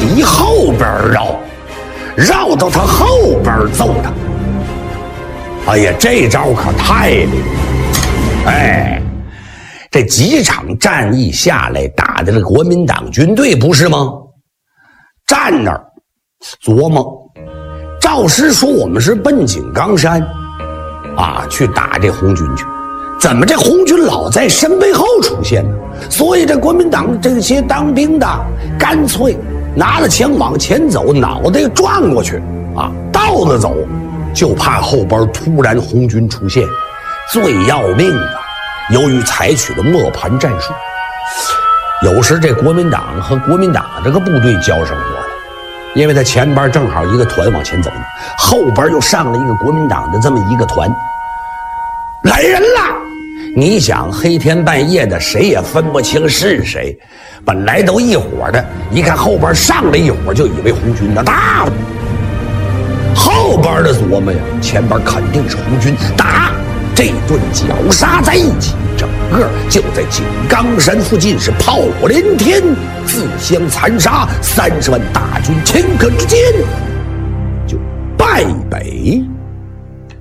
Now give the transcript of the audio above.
敌后边绕到他后边揍他。哎呀，这招可太灵了！哎，这几场战役下来，打的这国民党军队不是吗？站那儿琢磨，赵师说我们是奔井冈山啊去打这红军去，怎么这红军老在身背后出现呢？所以这国民党这些当兵的干脆拿着枪往前走，脑袋转过去啊，倒着走，就怕后边突然红军出现。最要命的，由于采取了磨盘战术，有时这国民党和国民党这个部队交上火了，因为他前边正好一个团往前走呢，后边又上了一个国民党的这么一个团，来人了！你想黑天半夜的，谁也分不清是谁，本来都一伙的，一看后边上来一伙，就以为红军的，打！后边的琢磨呀，前边肯定是红军，打！这顿绞杀在一起，整个就在井冈山附近是炮火连天，自相残杀，30万大军顷刻之间就败北。